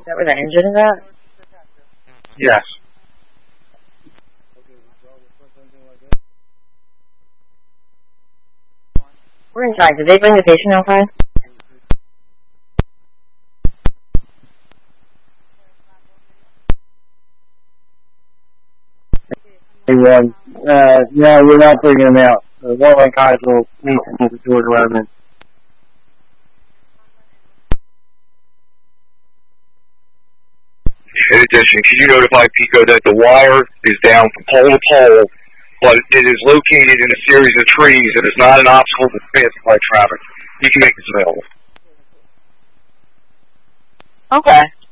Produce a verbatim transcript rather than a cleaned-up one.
that where the engine is at? Yes. We're inside. Did they bring the patient outside? One. Uh, no, we're not bringing them out. Uh, one of my guys will need to move the door to Redmond. In addition, can you notify Pico that the wire is down from pole to pole, but it is located in a series of trees and is not an obstacle to passing by traffic? You can make this available. Okay.